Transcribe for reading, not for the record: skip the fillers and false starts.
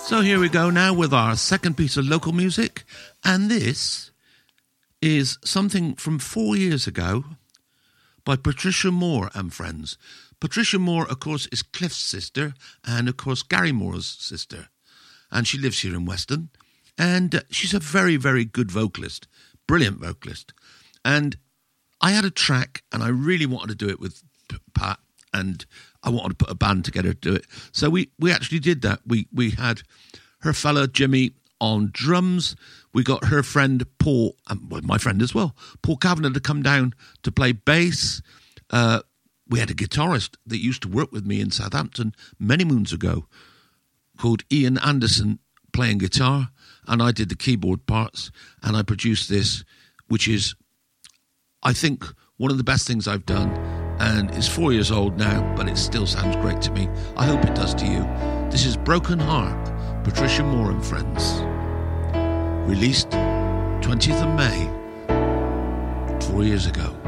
So here we go now with our second piece of local music, and this is something from 4 years ago by Patricia Moore and friends. Patricia Moore, of course, is Cliff's sister and, of course, Gary Moore's sister. And she lives here in Weston. And she's a very, very good vocalist, brilliant vocalist. And I had a track, and I really wanted to do it with Pat, and I wanted to put a band together to do it. So we actually did that. We had her fella Jimmy on drums. We got her friend Paul, and my friend as well, Paul Kavanagh, to come down to play bass. We had a guitarist that used to work with me in Southampton many moons ago called Ian Anderson playing guitar, and I did the keyboard parts, and I produced this, which is, I think, one of the best things I've done, and it's 4 years old now, but it still sounds great to me. I hope it does to you. This is Broken Heart, Patricia Moore and Friends. Released 20th of May, 4 years ago.